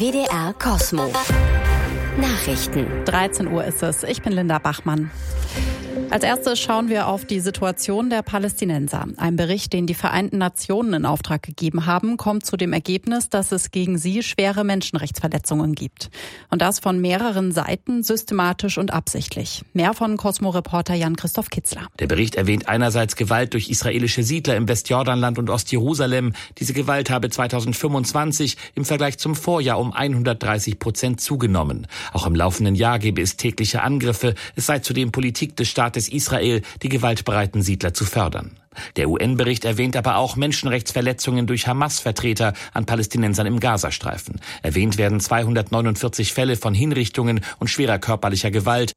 WDR Cosmo. Nachrichten. 13 Uhr ist es. Ich bin Linda Bachmann. Als erstes schauen wir auf die Situation der Palästinenser. Ein Bericht, den die Vereinten Nationen in Auftrag gegeben haben, kommt zu dem Ergebnis, dass es gegen sie schwere Menschenrechtsverletzungen gibt. Und das von mehreren Seiten, systematisch und absichtlich. Mehr von Cosmo-Reporter Jan-Christoph Kitzler. Der Bericht erwähnt einerseits Gewalt durch israelische Siedler im Westjordanland und Ostjerusalem. Diese Gewalt habe 2025 im Vergleich zum Vorjahr um 130% zugenommen. Auch im laufenden Jahr gebe es tägliche Angriffe. Es sei zudem Politik des Staates Israel, die gewaltbereiten Siedler zu fördern. Der UN-Bericht erwähnt aber auch Menschenrechtsverletzungen durch Hamas-Vertreter an Palästinensern im Gazastreifen. Erwähnt werden 249 Fälle von Hinrichtungen und schwerer körperlicher Gewalt.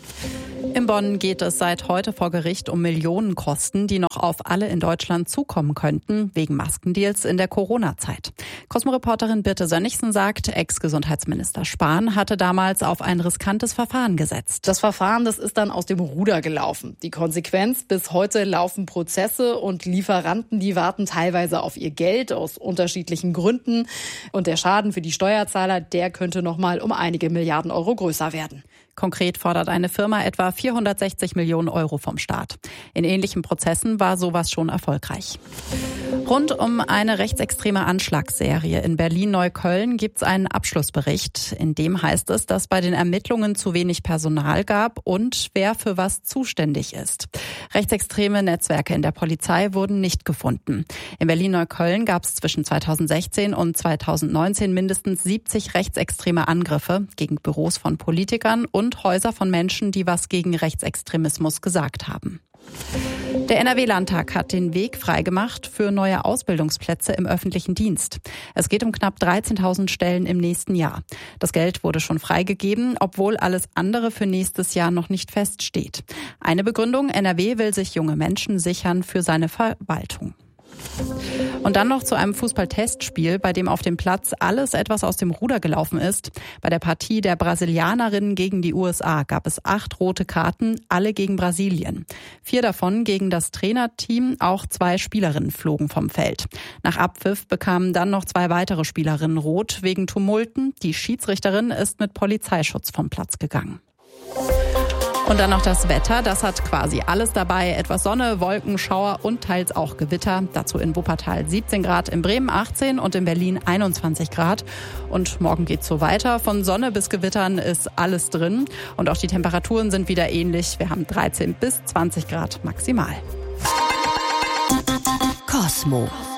In Bonn geht es seit heute vor Gericht um Millionenkosten, die noch auf alle in Deutschland zukommen könnten, wegen Maskendeals in der Corona-Zeit. Cosmo-Reporterin Birte Sönnigsen sagt, Ex-Gesundheitsminister Spahn hatte damals auf ein riskantes Verfahren gesetzt. Das Verfahren, das ist dann aus dem Ruder gelaufen. Die Konsequenz, bis heute laufen Prozesse und Lieferanten, die warten teilweise auf ihr Geld aus unterschiedlichen Gründen. Und der Schaden für die Steuerzahler, der könnte noch mal um einige Milliarden Euro größer werden. Konkret fordert eine Firma etwa 460 Millionen Euro vom Staat. In ähnlichen Prozessen war sowas schon erfolgreich. Rund um eine rechtsextreme Anschlagsserie in Berlin-Neukölln gibt es einen Abschlussbericht. In dem heißt es, dass bei den Ermittlungen zu wenig Personal gab und wer für was zuständig ist. Rechtsextreme Netzwerke in der Polizei wurden nicht gefunden. In Berlin-Neukölln gab es zwischen 2016 und 2019 mindestens 70 rechtsextreme Angriffe gegen Büros von Politikern und Häuser von Menschen, die was gegen Rechtsextremismus gesagt haben. Der NRW-Landtag hat den Weg freigemacht für neue Ausbildungsplätze im öffentlichen Dienst. Es geht um knapp 13.000 Stellen im nächsten Jahr. Das Geld wurde schon freigegeben, obwohl alles andere für nächstes Jahr noch nicht feststeht. Eine Begründung: NRW will sich junge Menschen sichern für seine Verwaltung. Und dann noch zu einem Fußball-Testspiel, bei dem auf dem Platz alles etwas aus dem Ruder gelaufen ist. Bei der Partie der Brasilianerinnen gegen die USA gab es 8 rote Karten, alle gegen Brasilien. 4 davon gegen das Trainerteam, auch 2 Spielerinnen flogen vom Feld. Nach Abpfiff bekamen dann noch 2 weitere Spielerinnen rot wegen Tumulten. Die Schiedsrichterin ist mit Polizeischutz vom Platz gegangen. Und dann noch das Wetter, das hat quasi alles dabei. Etwas Sonne, Wolken, Schauer und teils auch Gewitter. Dazu in Wuppertal 17 Grad, in Bremen 18 und in Berlin 21 Grad. Und morgen geht's so weiter. Von Sonne bis Gewittern ist alles drin. Und auch die Temperaturen sind wieder ähnlich. Wir haben 13 bis 20 Grad maximal. Cosmo.